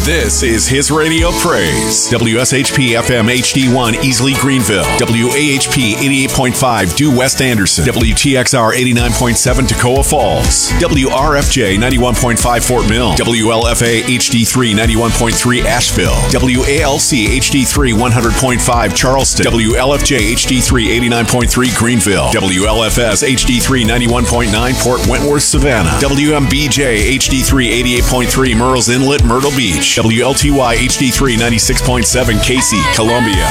This is His Radio Praise. WSHP FM HD1 Easley Greenville. WAHP 88.5 Due West Anderson. WTXR 89.7 Toccoa Falls. WRFJ 91.5 Fort Mill. WLFA HD3 91.3 Asheville. WALC HD3 100.5 Charleston. WLFJ HD3 89.3 Greenville. WLFS HD3 91.9 Port Wentworth Savannah. WMBJ HD3 88.3 Murrells Inlet Myrtle Beach. WLTY HD3 96.7 Casey Columbia.